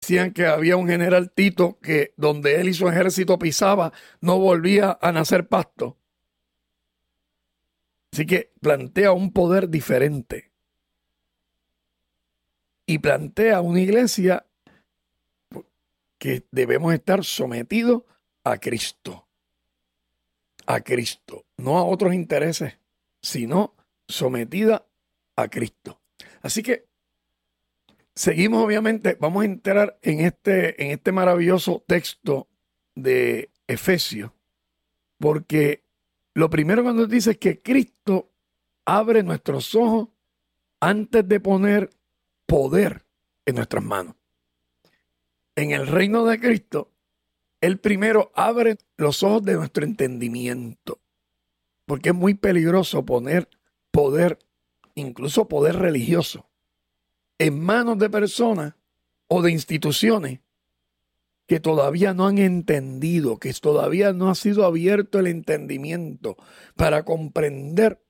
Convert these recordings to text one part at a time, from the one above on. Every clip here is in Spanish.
decían que había un general Tito que donde él y su ejército pisaba no volvía a nacer pasto. Así que plantea un poder diferente y plantea una iglesia que debemos estar sometidos a Cristo, no a otros intereses, sino sometida a Cristo. Así que seguimos, obviamente, vamos a entrar en este maravilloso texto de Efesios, porque lo primero cuando dice es que Cristo abre nuestros ojos antes de poner poder en nuestras manos. En el reino de Cristo, Él primero abre los ojos de nuestro entendimiento, porque es muy peligroso poner poder, incluso poder religioso, en manos de personas o de instituciones que todavía no han entendido, que todavía no ha sido abierto el entendimiento para comprender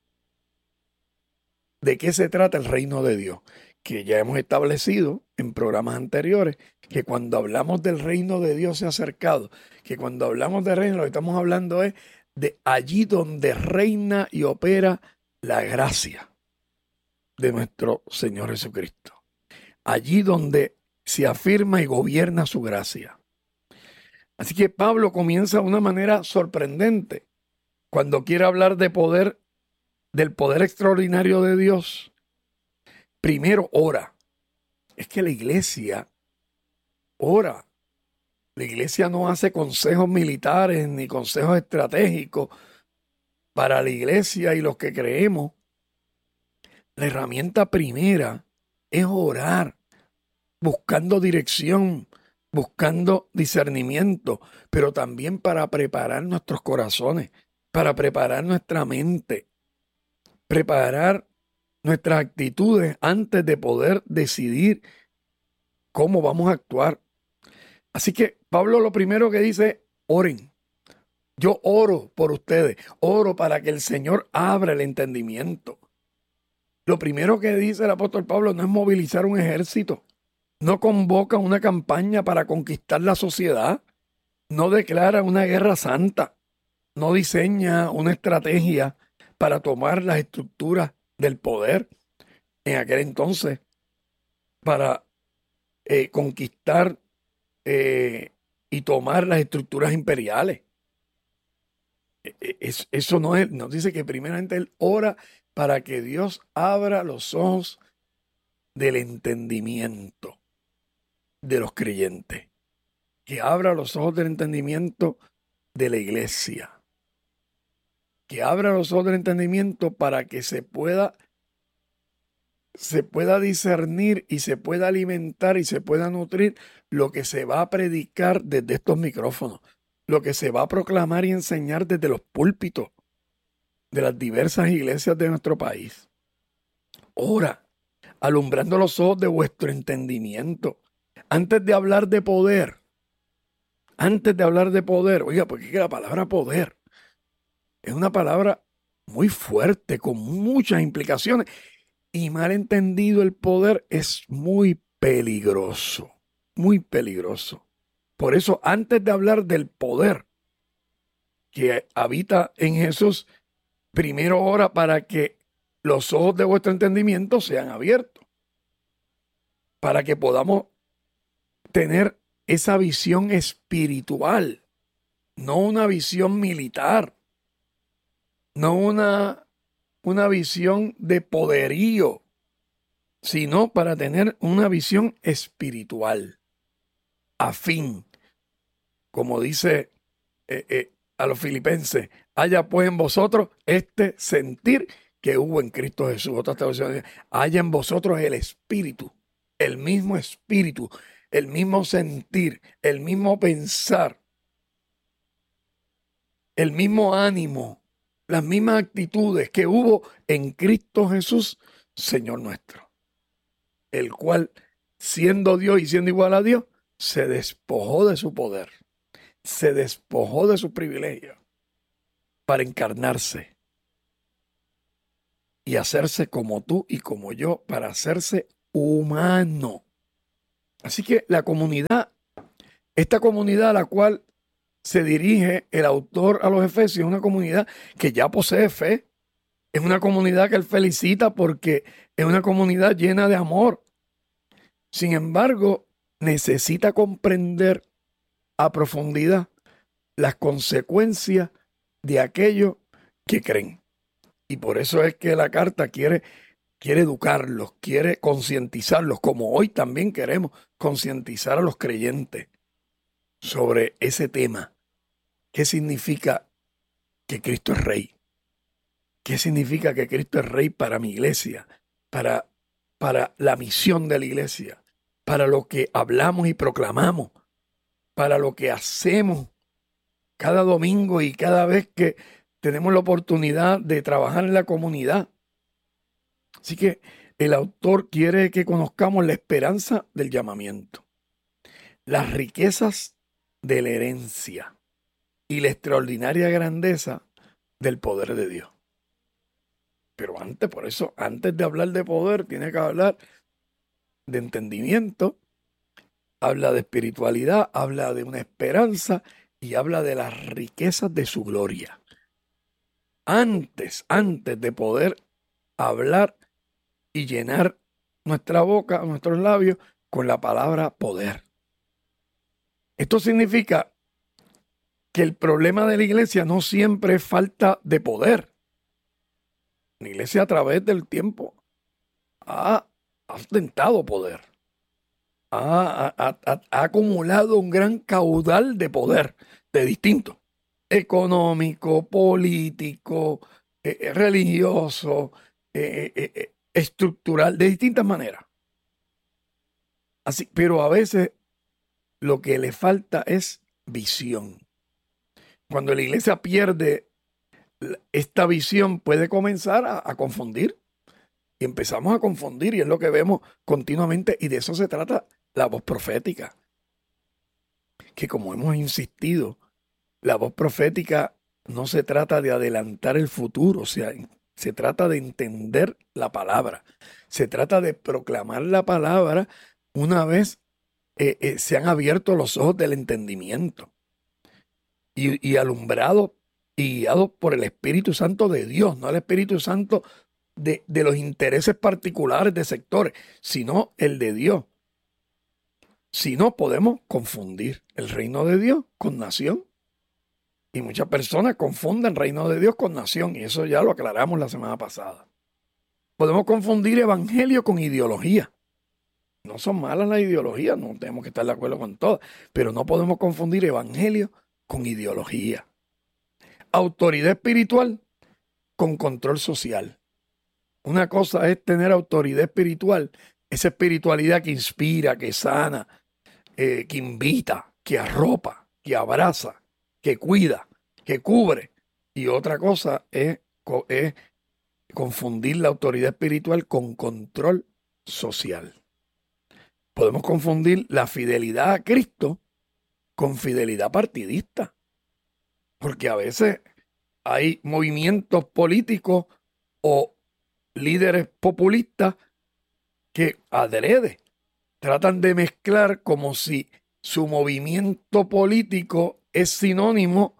de qué se trata el reino de Dios, que ya hemos establecido en programas anteriores, que cuando hablamos del reino de Dios se ha acercado, que cuando hablamos de reino lo que estamos hablando es de allí donde reina y opera la gracia de nuestro Señor Jesucristo. Allí donde se afirma y gobierna su gracia. Así que Pablo comienza de una manera sorprendente cuando quiere hablar de poder, del poder extraordinario de Dios. Primero ora. Es que la iglesia ora. La iglesia no hace consejos militares ni consejos estratégicos para la iglesia y los que creemos. La herramienta primera es orar, buscando dirección, buscando discernimiento, pero también para preparar nuestros corazones, para preparar nuestra mente, preparar nuestras actitudes antes de poder decidir cómo vamos a actuar. Así que Pablo lo primero que dice es, oren. Yo oro por ustedes, oro para que el Señor abra el entendimiento. Lo primero que dice el apóstol Pablo no es movilizar un ejército, no convoca una campaña para conquistar la sociedad, no declara una guerra santa, no diseña una estrategia para tomar las estructuras del poder en aquel entonces, para conquistar y tomar las estructuras imperiales. Eso no es, nos dice que primeramente él ora para que Dios abra los ojos del entendimiento de los creyentes, que abra los ojos del entendimiento de la iglesia, que abra los ojos del entendimiento para que se pueda discernir y se pueda alimentar y se pueda nutrir lo que se va a predicar desde estos micrófonos, lo que se va a proclamar y enseñar desde los púlpitos de las diversas iglesias de nuestro país. Ora, alumbrando los ojos de vuestro entendimiento. Antes de hablar de poder, oiga, porque es que la palabra poder es una palabra muy fuerte, con muchas implicaciones, y mal entendido el poder es muy peligroso, muy peligroso. Por eso, antes de hablar del poder que habita en Jesús, primero ora para que los ojos de vuestro entendimiento sean abiertos, para que podamos tener esa visión espiritual, no una visión militar, no una visión de poderío, sino para tener una visión espiritual, afín, como dice a los filipenses, haya pues en vosotros este sentir que hubo en Cristo Jesús. Otra traducción dice, haya en vosotros el espíritu, el mismo espíritu, el mismo sentir, el mismo pensar, el mismo ánimo, las mismas actitudes que hubo en Cristo Jesús, Señor nuestro, el cual, siendo Dios y siendo igual a Dios, se despojó de su poder, se despojó de su privilegio para encarnarse y hacerse como tú y como yo, para hacerse humano. Así que la comunidad, esta comunidad a la cual se dirige el autor a los Efesios, es una comunidad que ya posee fe. Es una comunidad que él felicita porque es una comunidad llena de amor. Sin embargo, necesita comprender a profundidad las consecuencias de aquello que creen. Y por eso es que la carta quiere educarlos, quiere concientizarlos, como hoy también queremos concientizar a los creyentes sobre ese tema. ¿Qué significa que Cristo es Rey? ¿Qué significa que Cristo es Rey para mi iglesia? Para la misión de la iglesia, para lo que hablamos y proclamamos, para lo que hacemos cada domingo y cada vez que tenemos la oportunidad de trabajar en la comunidad. Así que el autor quiere que conozcamos la esperanza del llamamiento, las riquezas de la herencia y la extraordinaria grandeza del poder de Dios. Pero antes, por eso, antes de hablar de poder, tiene que hablar de entendimiento, habla de espiritualidad, habla de una esperanza y habla de las riquezas de su gloria. Antes de poder hablar y llenar nuestra boca, nuestros labios con la palabra poder. Esto significa que el problema de la iglesia no siempre es falta de poder. La iglesia a través del tiempo ha ostentado poder, ha acumulado un gran caudal de poder de distinto, económico, político, religioso, estructural, de distintas maneras. Así, pero a veces lo que le falta es visión. Cuando la iglesia pierde esta visión, puede comenzar a confundir. Y empezamos a confundir, y es lo que vemos continuamente, y de eso se trata la voz profética. Que como hemos insistido, la voz profética no se trata de adelantar el futuro, o sea, se trata de entender la palabra. Se trata de proclamar la palabra una vez se han abierto los ojos del entendimiento y alumbrado y guiado por el Espíritu Santo de Dios, no el Espíritu Santo de los intereses particulares de sectores, sino el de Dios. Si no, podemos confundir el reino de Dios con nación. Y muchas personas confunden reino de Dios con nación, y eso ya lo aclaramos la semana pasada. Podemos confundir evangelio con ideología. No son malas las ideologías, no tenemos que estar de acuerdo con todas, pero no podemos confundir evangelio con ideología. Autoridad espiritual con control social. Una cosa es tener autoridad espiritual, esa espiritualidad que inspira, que sana, que invita, que arropa, que abraza, que cuida, que cubre. Y otra cosa es confundir la autoridad espiritual con control social. Podemos confundir la fidelidad a Cristo con fidelidad partidista, porque a veces hay movimientos políticos o líderes populistas que adrede tratan de mezclar como si su movimiento político es sinónimo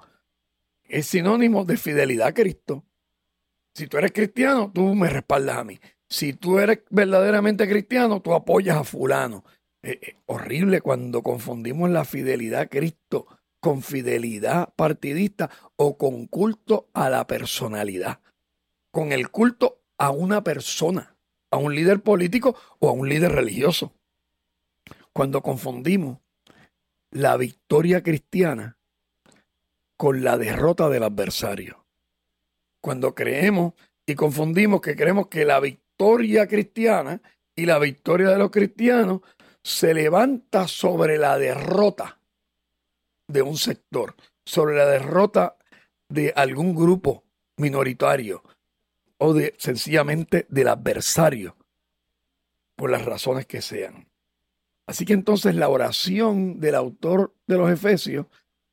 de fidelidad a Cristo. Si tú eres cristiano, tú me respaldas a mí. Si tú eres verdaderamente cristiano, tú apoyas a fulano. Horrible cuando confundimos la fidelidad a Cristo con fidelidad partidista o con culto a la personalidad, con el culto a una persona, a un líder político o a un líder religioso. Cuando confundimos la victoria cristiana con la derrota del adversario. Cuando creemos y confundimos que creemos que la victoria cristiana y la victoria de los cristianos se levanta sobre la derrota de un sector, sobre la derrota de algún grupo minoritario o sencillamente del adversario, por las razones que sean. Así que entonces la oración del autor de los Efesios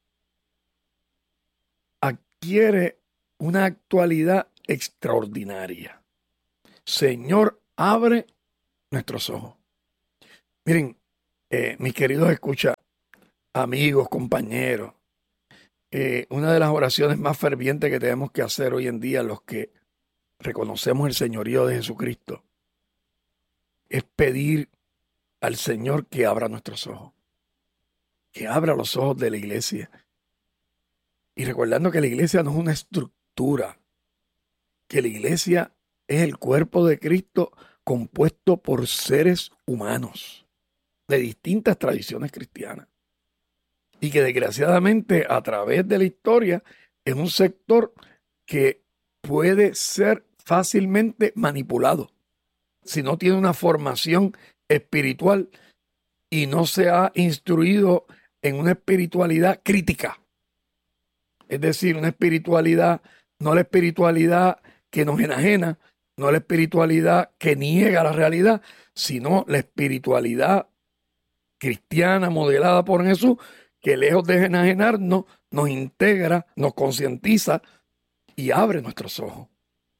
adquiere una actualidad extraordinaria. Señor, abre nuestros ojos. Miren, Mis queridos escucha, amigos, compañeros, una de las oraciones más fervientes que tenemos que hacer hoy en día, los que reconocemos el señorío de Jesucristo, es pedir al Señor que abra nuestros ojos, que abra los ojos de la iglesia. Y recordando que la iglesia no es una estructura, que la iglesia es el cuerpo de Cristo compuesto por seres humanos de distintas tradiciones cristianas. Y que desgraciadamente a través de la historia es un sector que puede ser fácilmente manipulado si no tiene una formación espiritual y no se ha instruido en una espiritualidad crítica. Es decir, una espiritualidad, no la espiritualidad que nos enajena, no la espiritualidad que niega la realidad, sino la espiritualidad cristiana modelada por Jesús, que lejos de enajenarnos, nos integra, nos concientiza y abre nuestros ojos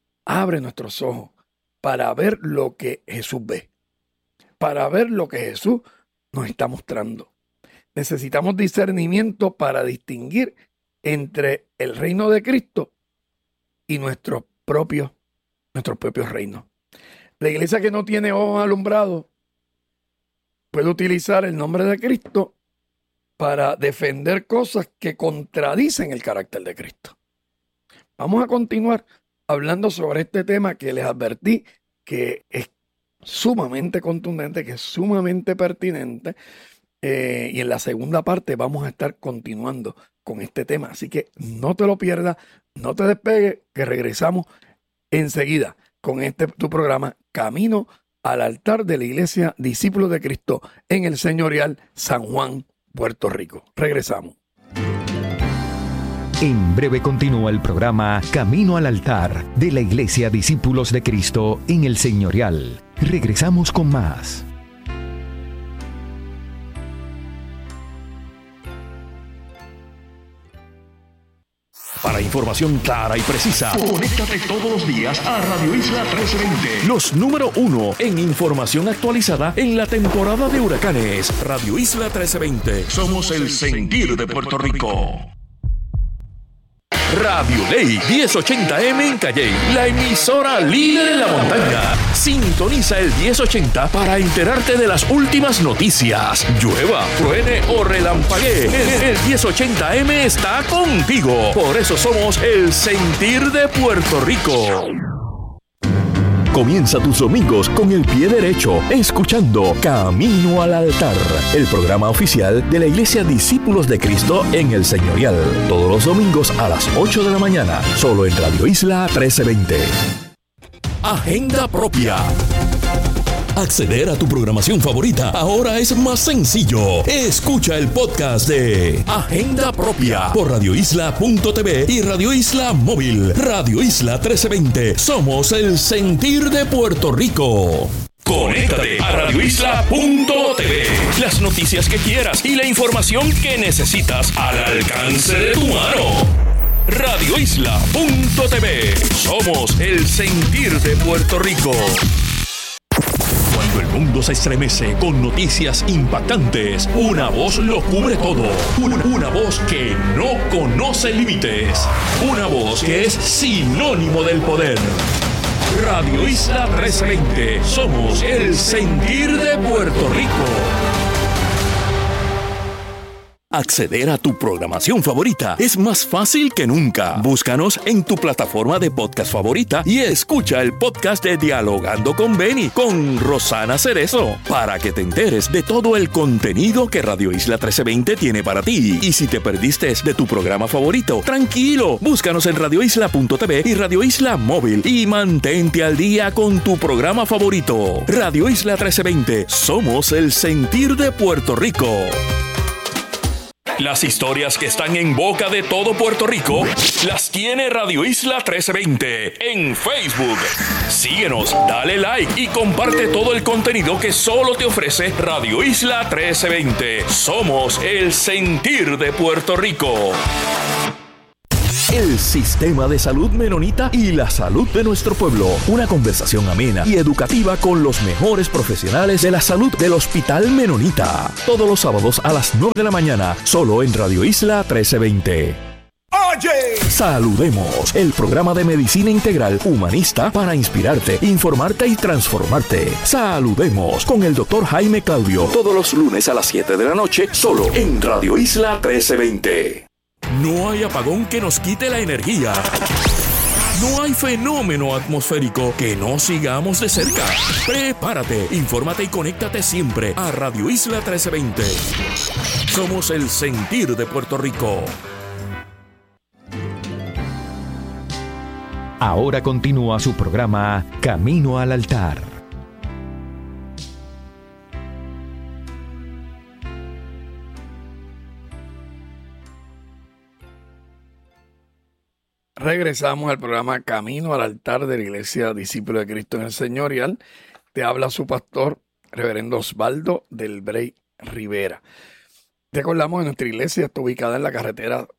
para ver lo que Jesús ve, para ver lo que Jesús nos está mostrando. Necesitamos discernimiento para distinguir entre el reino de Cristo y nuestros propios reinos. La iglesia que no tiene ojos alumbrados puede utilizar el nombre de Cristo para defender cosas que contradicen el carácter de Cristo. Vamos a continuar hablando sobre este tema que les advertí que es sumamente contundente, que es sumamente pertinente, y en la segunda parte vamos a estar continuando con este tema. Así que no te lo pierdas, no te despegues, que regresamos enseguida con tu programa Camino al Altar de la Iglesia Discípulos de Cristo en el Señorial San Juan, Puerto Rico. Regresamos. En breve continúa el programa Camino al Altar de la Iglesia Discípulos de Cristo en el Señorial. Regresamos con más. Para información clara y precisa, conéctate todos los días a Radio Isla 1320. Los número 1 en información actualizada en la temporada de huracanes. Radio Isla 1320. Somos el sentir de Puerto Rico. Radio Ley 1080M en Calley, la emisora líder en la montaña. Sintoniza el 1080 para enterarte de las últimas noticias. Llueva, truene o relampaguee, el 1080M está contigo. Por eso somos el sentir de Puerto Rico. Comienza tus domingos con el pie derecho, escuchando Camino al Altar, el programa oficial de la Iglesia Discípulos de Cristo en el Señorial. Todos los domingos a las 8 de la mañana, solo en Radio Isla 1320. Agenda propia. Acceder a tu programación favorita ahora es más sencillo. Escucha el podcast de Agenda Propia por radioisla.tv y Radio Isla Móvil. Radio Isla 1320. Somos el sentir de Puerto Rico. Conéctate a radioisla.tv. Las noticias que quieras y la información que necesitas al alcance de tu mano. radioisla.tv. Somos el sentir de Puerto Rico. Cuando el mundo se estremece con noticias impactantes, una voz lo cubre todo. Una voz que no conoce límites. Una voz que es sinónimo del poder. Radio Isla 1320. Somos el sentir de Puerto Rico. Acceder a tu programación favorita es más fácil que nunca. Búscanos en tu plataforma de podcast favorita y escucha el podcast de Dialogando con Benny, con Rosana Cerezo, para que te enteres de todo el contenido que Radio Isla 1320 tiene para ti. Y si te perdiste de tu programa favorito, tranquilo, búscanos en radioisla.tv y Radio Isla Móvil y mantente al día con tu programa favorito. Radio Isla 1320, somos el sentir de Puerto Rico. Las historias que están en boca de todo Puerto Rico las tiene Radio Isla 1320 en Facebook. Síguenos, dale like y comparte todo el contenido que solo te ofrece Radio Isla 1320. Somos el sentir de Puerto Rico. El sistema de salud menonita y la salud de nuestro pueblo. Una conversación amena y educativa con los mejores profesionales de la salud del Hospital Menonita. Todos los sábados a las 9 de la mañana, solo en Radio Isla 1320. Oye, saludemos, el programa de medicina integral humanista para inspirarte, informarte y transformarte. Saludemos con el Dr. Jaime Claudio, todos los lunes a las 7 de la noche, solo en Radio Isla 1320. No hay apagón que nos quite la energía. No hay fenómeno atmosférico que no sigamos de cerca. Prepárate, infórmate y conéctate siempre a Radio Isla 1320. Somos el sentir de Puerto Rico. Ahora continúa su programa Camino al Altar. Regresamos al programa Camino al Altar de la Iglesia Discípulos de Cristo en el Señorial. Te habla su pastor, reverendo Osvaldo del Brey Rivera. Te acordamos que nuestra iglesia está ubicada en la carretera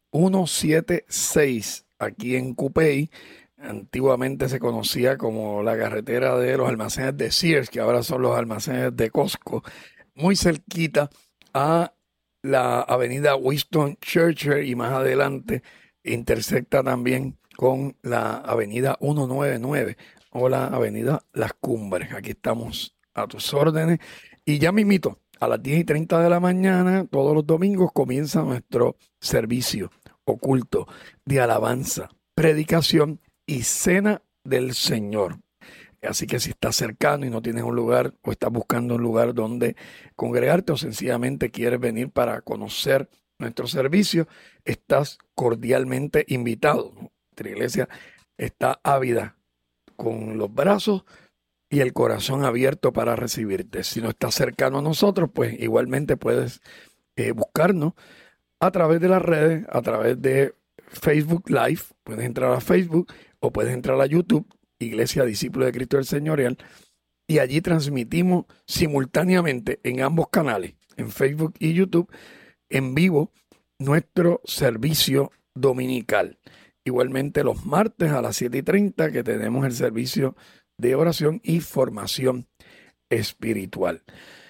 176, aquí en Cupey. Antiguamente se conocía como la carretera de los almacenes de Sears, que ahora son los almacenes de Costco, muy cerquita a la avenida Winston Churchill y más adelante intersecta también con la avenida 199 o la avenida Las Cumbres. Aquí estamos a tus órdenes y ya mismito a las 10:30 de la mañana todos los domingos comienza nuestro servicio oculto de alabanza, predicación y cena del Señor. Así que si estás cercano y no tienes un lugar o estás buscando un lugar donde congregarte o sencillamente quieres venir para conocer nuestro servicio, estás cordialmente invitado. Nuestra iglesia está ávida, con los brazos y el corazón abierto para recibirte. Si no estás cercano a nosotros, pues igualmente puedes buscarnos a través de las redes, a través de Facebook Live. Puedes entrar a Facebook o puedes entrar a YouTube, Iglesia Discípulos de Cristo del Señorial, y allí transmitimos simultáneamente en ambos canales, en Facebook y YouTube, en vivo, nuestro servicio dominical. Igualmente los martes a las 7:30 que tenemos el servicio de oración y formación espiritual.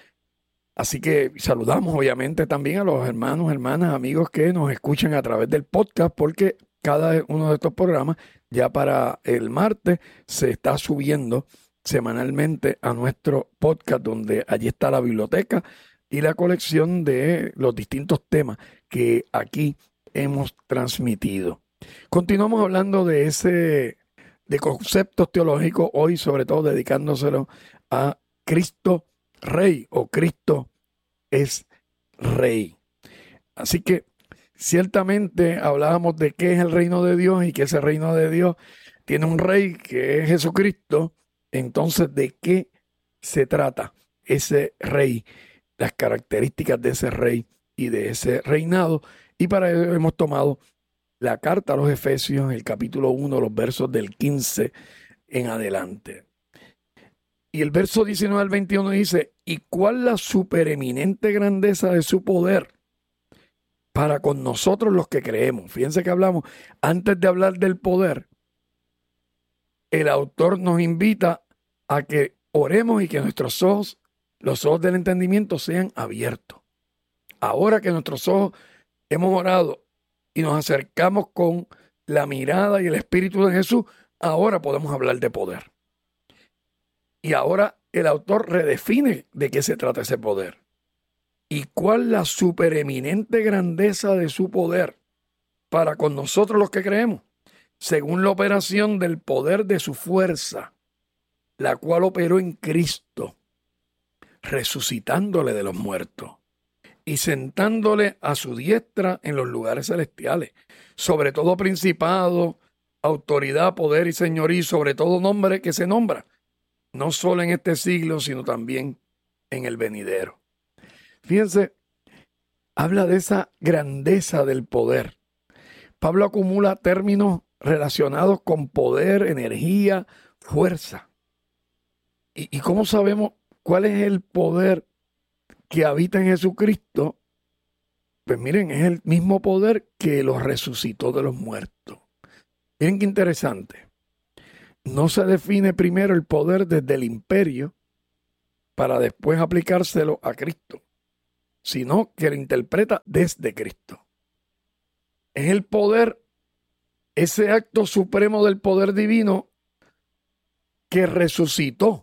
Así que saludamos obviamente también a los hermanos, hermanas, amigos que nos escuchan a través del podcast, porque cada uno de estos programas ya para el martes se está subiendo semanalmente a nuestro podcast, donde allí está la biblioteca y la colección de los distintos temas que aquí hemos transmitido. Continuamos hablando de conceptos teológicos, hoy sobre todo dedicándoselo a Cristo Rey, o Cristo es Rey. Así que ciertamente hablábamos de qué es el reino de Dios y que ese reino de Dios tiene un rey que es Jesucristo. Entonces, ¿de qué se trata ese rey? Las características de ese rey y de ese reinado. Y para ello hemos tomado la carta a los Efesios, el capítulo 1, los versos del 15 en adelante. Y el verso 19 al 21 dice: ¿y cuál la supereminente grandeza de su poder para con nosotros los que creemos? Fíjense que hablamos, antes de hablar del poder, el autor nos invita a que oremos y que nuestros ojos, los ojos del entendimiento, sean abiertos. Ahora que nuestros ojos hemos orado y nos acercamos con la mirada y el Espíritu de Jesús, ahora podemos hablar de poder. Y ahora el autor redefine de qué se trata ese poder. ¿Y cuál la supereminente grandeza de su poder para con nosotros los que creemos? Según la operación del poder de su fuerza, la cual operó en Cristo, resucitándole de los muertos y sentándole a su diestra en los lugares celestiales, sobre todo principado, autoridad, poder y señorío, sobre todo nombre que se nombra, no solo en este siglo, sino también en el venidero. Fíjense, habla de esa grandeza del poder. Pablo acumula términos relacionados con poder, energía, fuerza. ¿Y cómo sabemos cuál es el poder que habita en Jesucristo? Pues miren, es el mismo poder que los resucitó de los muertos. Miren qué interesante. No se define primero el poder desde el imperio para después aplicárselo a Cristo, sino que lo interpreta desde Cristo. Es el poder, ese acto supremo del poder divino que resucitó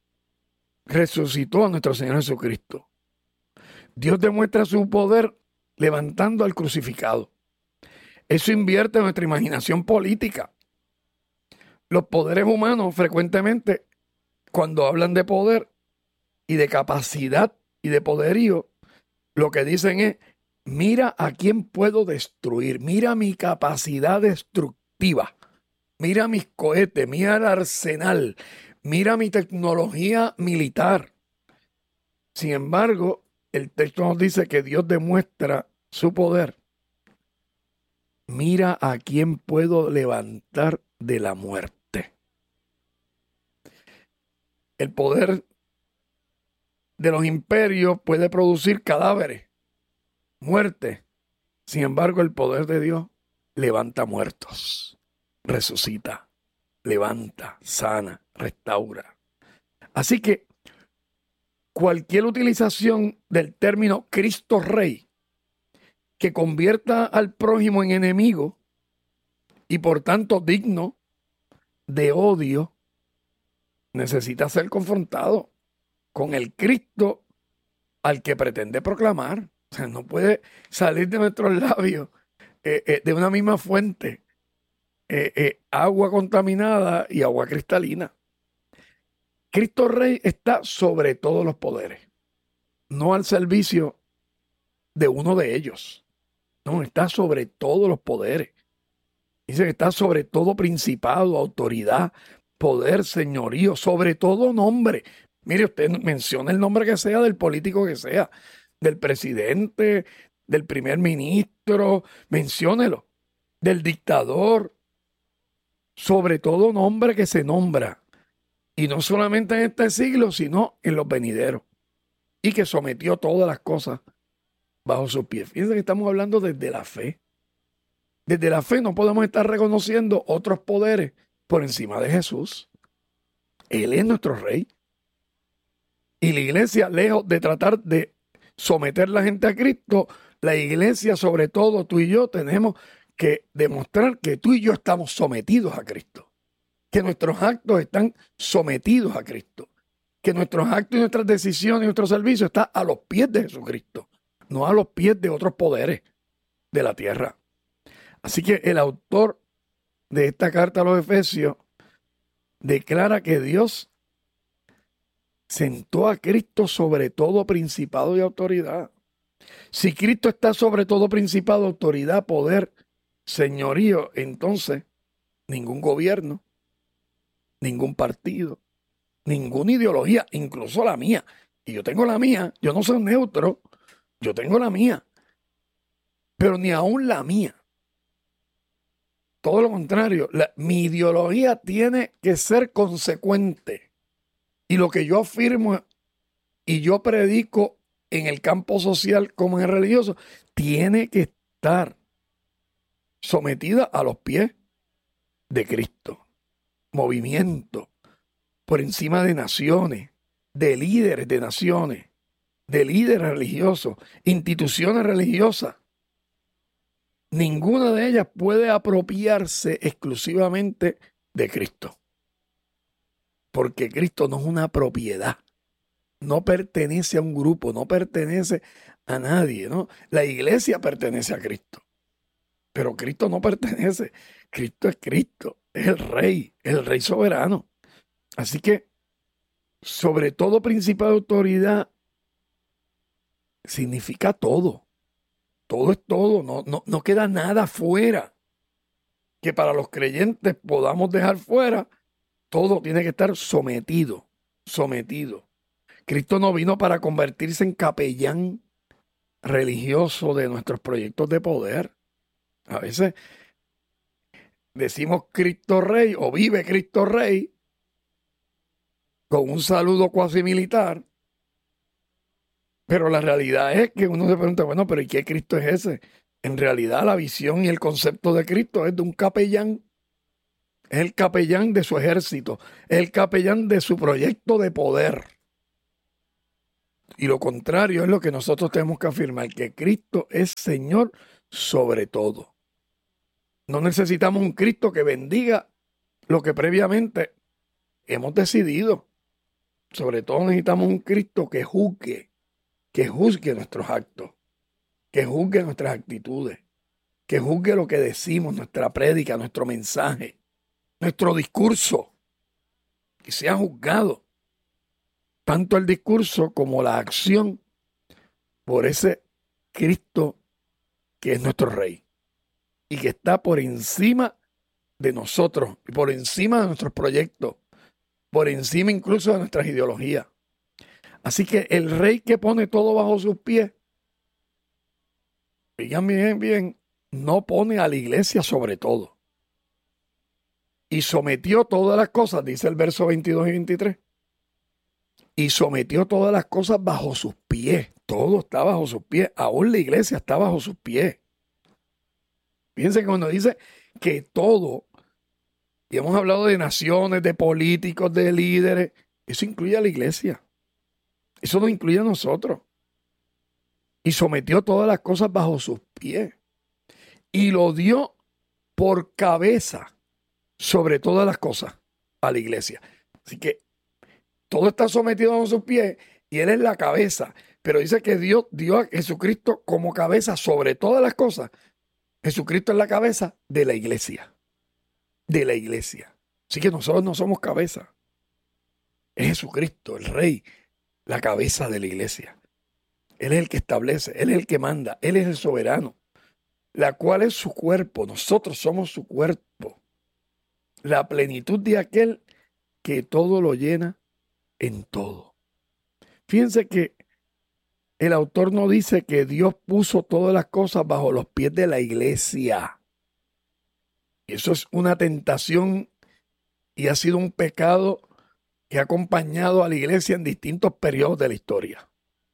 a nuestro Señor Jesucristo. Dios demuestra su poder levantando al crucificado. Eso invierte nuestra imaginación política. Los poderes humanos frecuentemente, cuando hablan de poder y de capacidad y de poderío, lo que dicen es: mira a quién puedo destruir, mira mi capacidad destructiva, mira mis cohetes, mira el arsenal, mira mi tecnología militar. Sin embargo, el texto nos dice que Dios demuestra su poder. Mira a quién puedo levantar de la muerte. El poder de los imperios puede producir cadáveres, muerte. Sin embargo, el poder de Dios levanta muertos, resucita, levanta, sana, restaura. Así que cualquier utilización del término Cristo Rey que convierta al prójimo en enemigo y por tanto digno de odio, necesita ser confrontado con el Cristo al que pretende proclamar. O sea, no puede salir de nuestros labios de una misma fuente agua contaminada y agua cristalina. Cristo Rey está sobre todos los poderes, no al servicio de uno de ellos. No, está sobre todos los poderes. Dice que está sobre todo principado, autoridad, poder, señorío, sobre todo nombre. Mire, usted menciona el nombre que sea del político que sea, del presidente, del primer ministro, menciónelo, del dictador, sobre todo nombre que se nombra. Y no solamente en este siglo, sino en los venideros. Y que sometió todas las cosas bajo sus pies. Fíjense que estamos hablando desde la fe. Desde la fe no podemos estar reconociendo otros poderes por encima de Jesús. Él es nuestro rey. Y la iglesia, lejos de tratar de someter a la gente a Cristo, la iglesia, sobre todo tú y yo, tenemos que demostrar que tú y yo estamos sometidos a Cristo. Que nuestros actos están sometidos a Cristo. Que nuestros actos y nuestras decisiones y nuestro servicio están a los pies de Jesucristo, no a los pies de otros poderes de la tierra. Así que el autor de esta carta a los Efesios declara que Dios sentó a Cristo sobre todo principado y autoridad. Si Cristo está sobre todo principado, autoridad, poder, señorío, entonces ningún gobierno, ningún partido, ninguna ideología, incluso la mía, y yo tengo la mía, yo no soy neutro, yo tengo la mía, pero ni aún la mía. Todo lo contrario, mi ideología tiene que ser consecuente. Y lo que yo afirmo y yo predico en el campo social como en el religioso, tiene que estar sometida a los pies de Cristo. Movimiento por encima de naciones, de líderes de naciones, de líderes religiosos, instituciones religiosas. Ninguna de ellas puede apropiarse exclusivamente de Cristo. Porque Cristo no es una propiedad. No pertenece a un grupo, no pertenece a nadie, ¿no? La iglesia pertenece a Cristo. Pero Cristo no pertenece. Cristo es Cristo, es el rey soberano. Así que, sobre todo principal de autoridad, significa todo. Todo es todo, no queda nada fuera. Que para los creyentes podamos dejar fuera, todo tiene que estar sometido. Cristo no vino para convertirse en capellán religioso de nuestros proyectos de poder. A veces decimos Cristo Rey o vive Cristo Rey con un saludo cuasi militar, pero la realidad es que uno se pregunta, bueno, pero ¿y qué Cristo es ese? En realidad la visión y el concepto de Cristo es de un capellán es el capellán de su ejército, es el capellán de su proyecto de poder. Y lo contrario es lo que nosotros tenemos que afirmar, que Cristo es Señor sobre todo. No necesitamos un Cristo que bendiga lo que previamente hemos decidido. Sobre todo necesitamos un Cristo que juzgue nuestros actos, que juzgue nuestras actitudes, que juzgue lo que decimos, nuestra prédica, nuestro mensaje, nuestro discurso, que sea juzgado, tanto el discurso como la acción, por ese Cristo que es nuestro Rey y que está por encima de nosotros, por encima de nuestros proyectos, por encima incluso de nuestras ideologías. Así que el Rey que pone todo bajo sus pies, digan bien, no pone a la iglesia sobre todo. Y sometió todas las cosas, dice el verso 22 y 23. Y sometió todas las cosas bajo sus pies. Todo está bajo sus pies. Aún la iglesia está bajo sus pies. Fíjense que cuando dice que todo, y hemos hablado de naciones, de políticos, de líderes, eso incluye a la iglesia. Eso nos incluye a nosotros. Y sometió todas las cosas bajo sus pies. Y lo dio por cabeza sobre todas las cosas a la iglesia. Así que todo está sometido bajo sus pies y Él es la cabeza. Pero dice que Dios dio a Jesucristo como cabeza sobre todas las cosas. Jesucristo es la cabeza de la iglesia. De la iglesia. Así que nosotros no somos cabeza. Es Jesucristo, el Rey, la cabeza de la iglesia. Él es el que establece, Él es el que manda, Él es el soberano, la cual es su cuerpo. Nosotros somos su cuerpo. La plenitud de aquel que todo lo llena en todo. Fíjense que el autor no dice que Dios puso todas las cosas bajo los pies de la iglesia. Eso es una tentación y ha sido un pecado que ha acompañado a la iglesia en distintos periodos de la historia.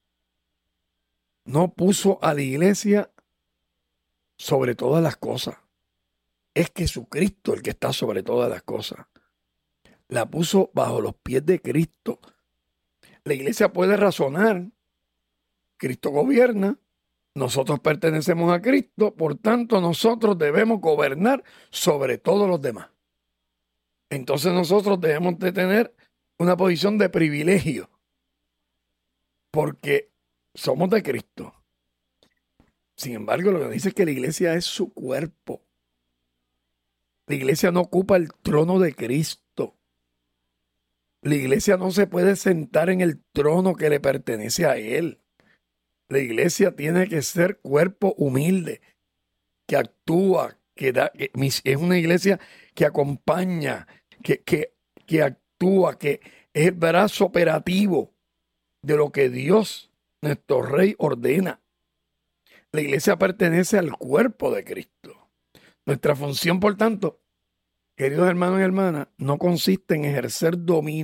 No puso a la iglesia sobre todas las cosas. Es Jesucristo el que está sobre todas las cosas. La puso bajo los pies de Cristo. La iglesia puede razonar. Cristo gobierna. Nosotros pertenecemos a Cristo. Por tanto, nosotros debemos gobernar sobre todos los demás. Entonces nosotros debemos de tener una posición de privilegio. Porque somos de Cristo. Sin embargo, lo que dice es que la iglesia es su cuerpo. La iglesia no ocupa el trono de Cristo. La iglesia no se puede sentar en el trono que le pertenece a Él. La iglesia tiene que ser cuerpo humilde, que actúa, es una iglesia que acompaña, que actúa, que es el brazo operativo de lo que Dios, nuestro Rey, ordena. La iglesia pertenece al cuerpo de Cristo. Nuestra función, por tanto, queridos hermanos y hermanas, no consiste en ejercer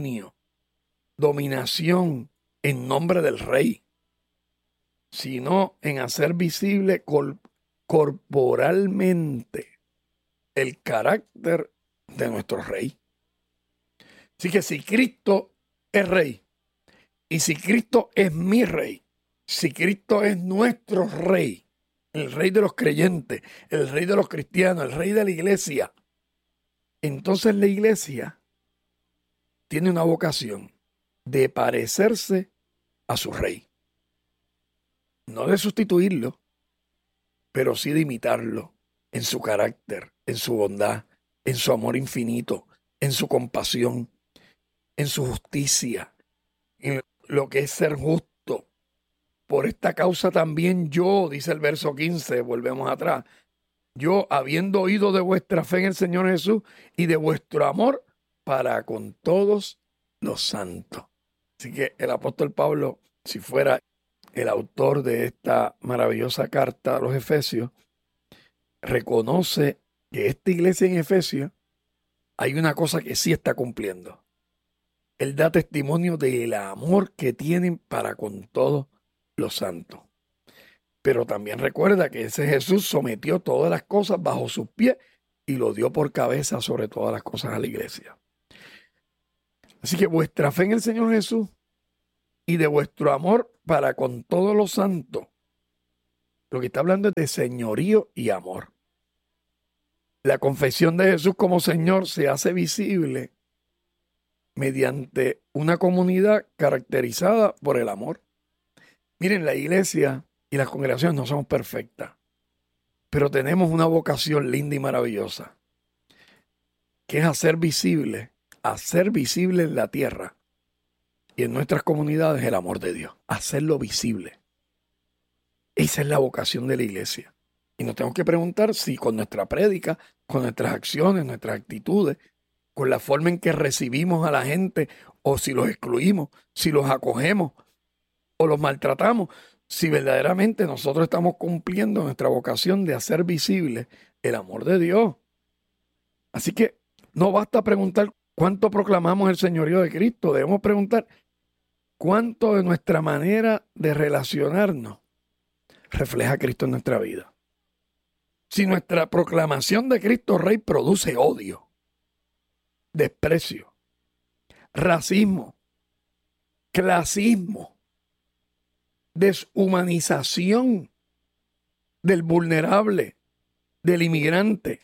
dominación en nombre del Rey, sino en hacer visible corporalmente el carácter de nuestro Rey. Así que si Cristo es Rey, y si Cristo es mi Rey, si Cristo es nuestro Rey, el Rey de los creyentes, el Rey de los cristianos, el Rey de la iglesia, entonces la iglesia tiene una vocación de parecerse a su Rey. No de sustituirlo, pero sí de imitarlo en su carácter, en su bondad, en su amor infinito, en su compasión, en su justicia, en lo que es ser justo. Por esta causa también yo, dice el verso 15, volvemos atrás, yo, habiendo oído de vuestra fe en el Señor Jesús y de vuestro amor para con todos los santos. Así que el apóstol Pablo, si fuera el autor de esta maravillosa carta a los Efesios, reconoce que esta iglesia en Efesios hay una cosa que sí está cumpliendo. Él da testimonio del amor que tienen para con todos los santos. Pero también recuerda que ese Jesús sometió todas las cosas bajo sus pies y lo dio por cabeza sobre todas las cosas a la iglesia. Así que vuestra fe en el Señor Jesús y de vuestro amor para con todos los santos, lo que está hablando es de señorío y amor. La confesión de Jesús como Señor se hace visible mediante una comunidad caracterizada por el amor. Miren, la iglesia y las congregaciones no somos perfectas, pero tenemos una vocación linda y maravillosa, que es hacer visible en la tierra y en nuestras comunidades el amor de Dios, hacerlo visible. Esa es la vocación de la iglesia. Y nos tenemos que preguntar si con nuestra prédica, con nuestras acciones, nuestras actitudes, con la forma en que recibimos a la gente, o si los excluimos, si los acogemos o los maltratamos, si verdaderamente nosotros estamos cumpliendo nuestra vocación de hacer visible el amor de Dios. Así que no basta preguntar cuánto proclamamos el señorío de Cristo, debemos preguntar cuánto de nuestra manera de relacionarnos refleja a Cristo en nuestra vida. Si nuestra proclamación de Cristo Rey produce odio, desprecio, racismo, clasismo, deshumanización del vulnerable, del inmigrante,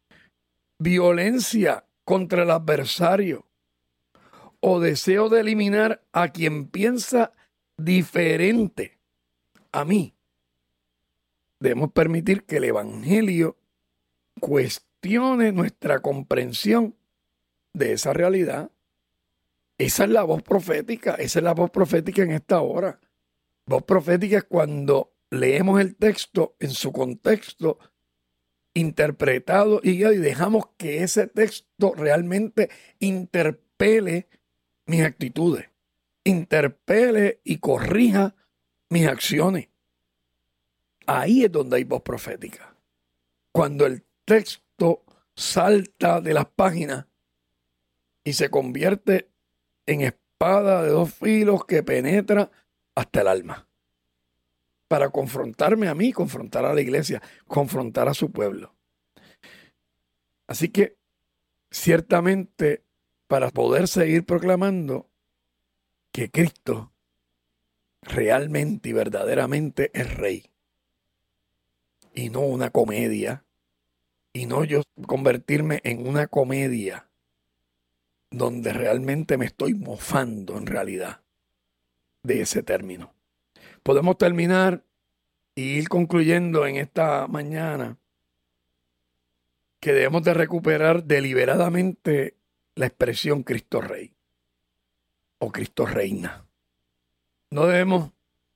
violencia contra el adversario o deseo de eliminar a quien piensa diferente a mí, debemos permitir que el Evangelio cuestione nuestra comprensión de esa realidad. Esa es la voz profética, en esta hora. Voz profética es cuando leemos el texto en su contexto, interpretado y dejamos que ese texto realmente interpele mis actitudes, interpele y corrija mis acciones. Ahí es donde hay voz profética. Cuando el texto salta de las páginas y se convierte en espada de dos filos que penetra hasta el alma. Para confrontarme a mí, confrontar a la iglesia, confrontar a su pueblo. Así que, ciertamente, para poder seguir proclamando que Cristo realmente y verdaderamente es Rey, y no una comedia, y no yo convertirme en una comedia donde realmente me estoy mofando en realidad de ese término. Podemos terminar y ir concluyendo en esta mañana que debemos de recuperar deliberadamente la expresión Cristo Rey o Cristo Reina. No debemos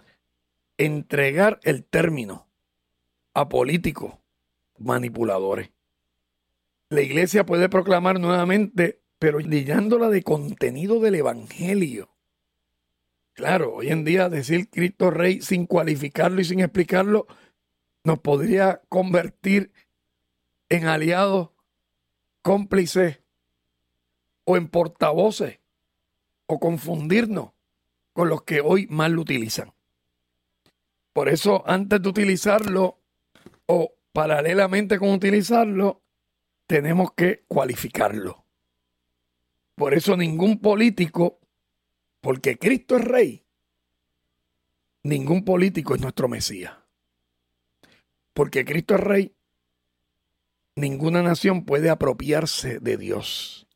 entregar el término a políticos manipuladores. La iglesia puede proclamar nuevamente, pero llenándola de contenido del Evangelio. Claro, hoy en día decir Cristo Rey sin cualificarlo y sin explicarlo nos podría convertir en aliados, cómplices o en portavoces o confundirnos con los que hoy mal lo utilizan. Por eso, antes de utilizarlo o paralelamente con utilizarlo, tenemos que cualificarlo. Por eso ningún político, porque Cristo es Rey, ningún político es nuestro Mesías. Porque Cristo es Rey, ninguna nación puede apropiarse de Dios.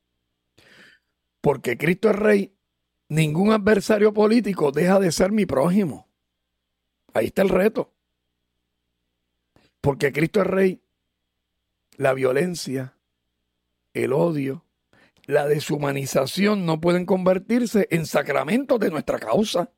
Porque Cristo es Rey, ningún adversario político deja de ser mi prójimo. Ahí está el reto. Porque Cristo es Rey, la violencia, el odio, la deshumanización no pueden convertirse en sacramentos de nuestra causa.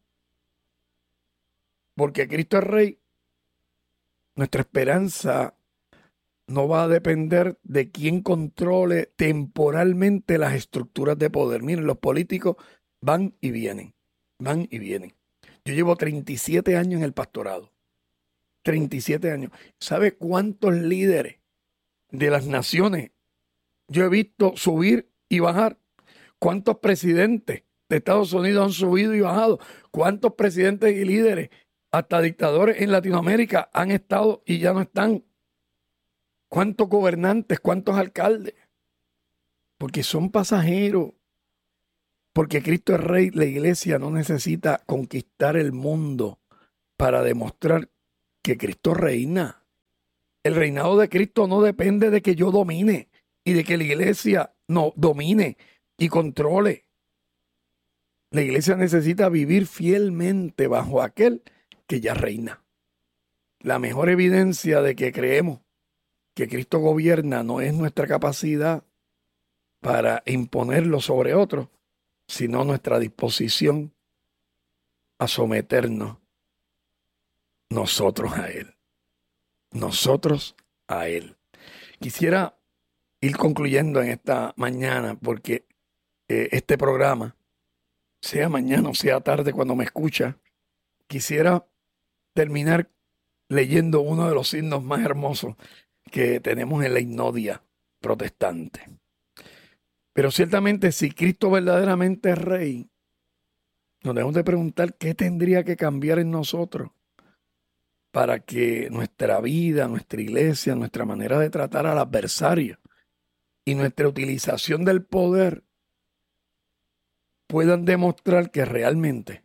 Porque Cristo es Rey, nuestra esperanza no va a depender de quién controle temporalmente las estructuras de poder. Miren, los políticos van y vienen, van y vienen. Yo llevo 37 años en el pastorado. 37 años. ¿Sabe cuántos líderes de las naciones yo he visto subir y bajar? ¿Cuántos presidentes de Estados Unidos han subido y bajado? ¿Cuántos presidentes y líderes, hasta dictadores en Latinoamérica, han estado y ya no están? ¿Cuántos gobernantes, cuántos alcaldes? Porque son pasajeros. Porque Cristo es Rey, la iglesia no necesita conquistar el mundo para demostrar que Cristo reina. El reinado de Cristo no depende de que yo domine y de que la iglesia no domine y controle. La iglesia necesita vivir fielmente bajo aquel que ya reina. La mejor evidencia de que creemos que Cristo gobierna no es nuestra capacidad para imponerlo sobre otros, sino nuestra disposición a someternos nosotros a Él. Nosotros a Él. Quisiera ir concluyendo en esta mañana porque este programa, sea mañana o sea tarde cuando me escucha, quisiera terminar leyendo uno de los signos más hermosos que tenemos en la himnodia protestante. Pero ciertamente si Cristo verdaderamente es Rey, nos debemos de preguntar qué tendría que cambiar en nosotros para que nuestra vida, nuestra iglesia, nuestra manera de tratar al adversario y nuestra utilización del poder puedan demostrar que realmente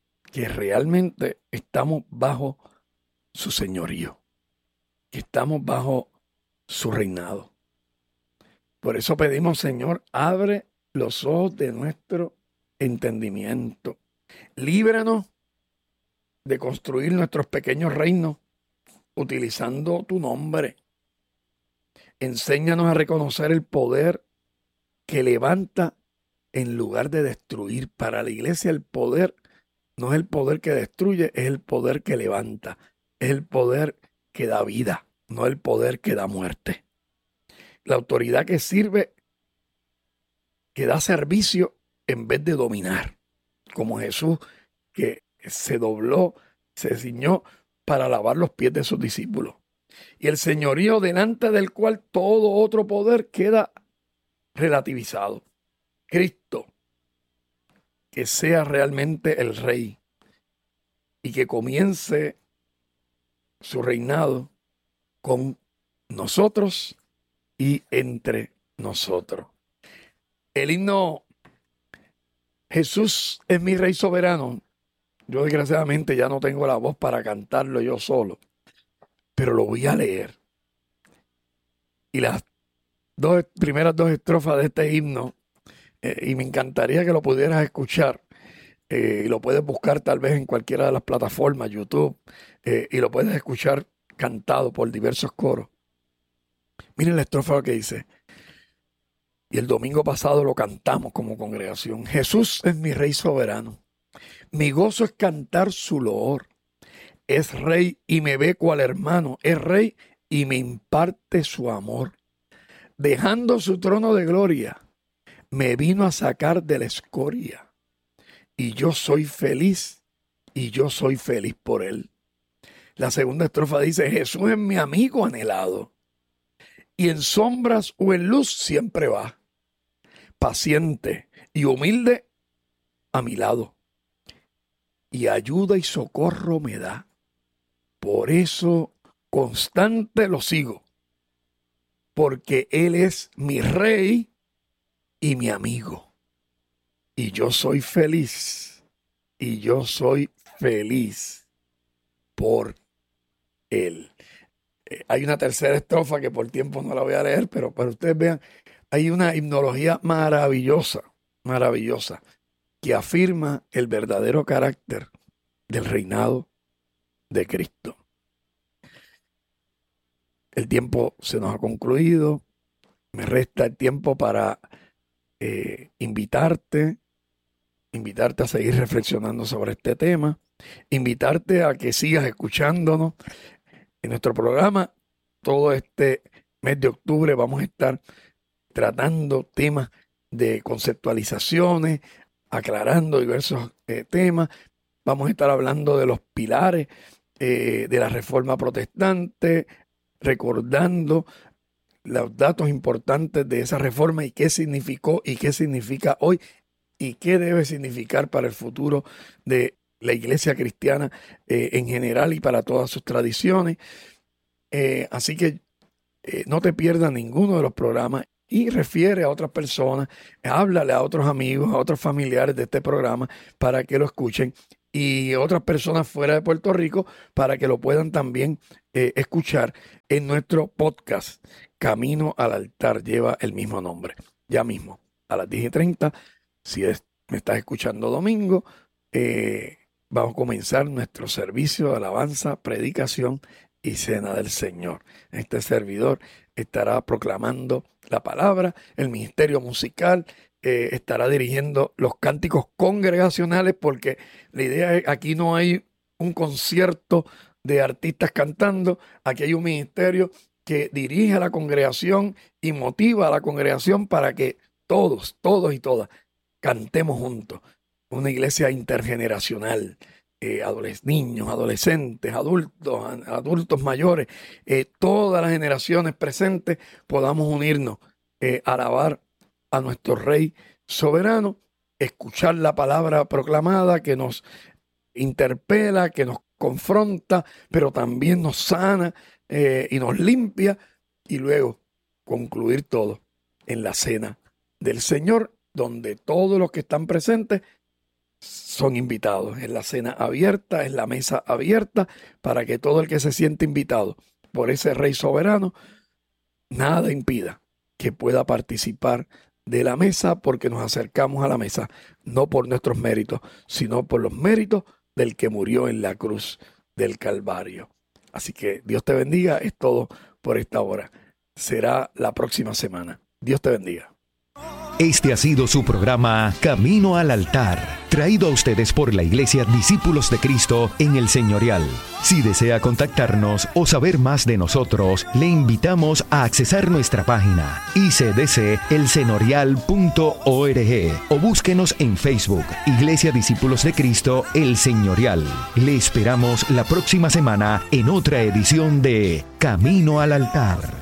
estamos bajo su señorío, que estamos bajo su reinado. Por eso pedimos, Señor, abre los ojos de nuestro entendimiento. Líbranos de construir nuestros pequeños reinos utilizando tu nombre. Enséñanos a reconocer el poder que levanta en lugar de destruir. Para la iglesia el poder no es el poder que destruye, es el poder que levanta. Es el poder que da vida, no el poder que da muerte. La autoridad que sirve, que da servicio en vez de dominar. Como Jesús, que se dobló, se ciñó para lavar los pies de sus discípulos. Y el señorío delante del cual todo otro poder queda relativizado. Cristo, que sea realmente el Rey y que comience su reinado con nosotros y entre nosotros. El himno Jesús es mi Rey soberano. Yo desgraciadamente ya no tengo la voz para cantarlo yo solo, pero lo voy a leer. Y las primeras dos estrofas de este himno, y me encantaría que lo pudieras escuchar, y lo puedes buscar tal vez en cualquiera de las plataformas, YouTube, y lo puedes escuchar cantado por diversos coros. Miren la estrofa que dice, y el domingo pasado lo cantamos como congregación. Jesús es mi Rey soberano. Mi gozo es cantar su loor. Es Rey y me ve cual hermano. Es Rey y me imparte su amor. Dejando su trono de gloria, me vino a sacar de la escoria. Y yo soy feliz, y yo soy feliz por él. La segunda estrofa dice, Jesús es mi amigo anhelado. Y en sombras o en luz siempre va. Paciente y humilde a mi lado. Y ayuda y socorro me da. Por eso constante lo sigo. Porque Él es mi Rey y mi amigo. Y yo soy feliz. Y yo soy feliz por Él. Hay una tercera estrofa que por tiempo no la voy a leer, pero para ustedes vean, hay una himnología maravillosa, maravillosa, que afirma el verdadero carácter del reinado de Cristo. El tiempo se nos ha concluido. Me resta el tiempo para invitarte a seguir reflexionando sobre este tema, invitarte a que sigas escuchándonos en nuestro programa. Todo este mes de octubre vamos a estar tratando temas de conceptualizaciones, aclarando diversos temas. Vamos a estar hablando de los pilares de la Reforma Protestante, recordando los datos importantes de esa reforma y qué significó y qué significa hoy y qué debe significar para el futuro de la iglesia cristiana en general y para todas sus tradiciones. Así que no te pierdas ninguno de los programas y refiere a otras personas, háblale a otros amigos, a otros familiares de este programa para que lo escuchen y otras personas fuera de Puerto Rico para que lo puedan también escuchar en nuestro podcast. Camino al Altar lleva el mismo nombre. Ya mismo, a las 10:30, si me estás escuchando domingo, vamos a comenzar nuestro servicio de alabanza, predicación y cena del Señor. Este servidor estará proclamando la palabra, el ministerio musical, estará dirigiendo los cánticos congregacionales, porque la idea es, aquí no hay un concierto de artistas cantando, aquí hay un ministerio que dirige a la congregación y motiva a la congregación para que todos y todas cantemos juntos. Una iglesia intergeneracional, niños, adolescentes, adultos mayores, todas las generaciones presentes podamos unirnos, alabar a nuestro Rey soberano, escuchar la palabra proclamada que nos interpela, que nos confronta, pero también nos sana y nos limpia, y luego concluir todo en la cena del Señor, donde todos los que están presentes son invitados. Es la cena abierta, es la mesa abierta para que todo el que se siente invitado por ese Rey soberano, nada impida que pueda participar de la mesa, porque nos acercamos a la mesa no por nuestros méritos, sino por los méritos del que murió en la cruz del Calvario. Así que Dios te bendiga. Es todo por esta hora. Será la próxima semana. Dios te bendiga. Este ha sido su programa Camino al Altar, traído a ustedes por la Iglesia Discípulos de Cristo en el Señorial. Si desea contactarnos o saber más de nosotros, le invitamos a accesar nuestra página icdcelsenorial.org o búsquenos en Facebook, Iglesia Discípulos de Cristo El Señorial. Le esperamos la próxima semana en otra edición de Camino al Altar.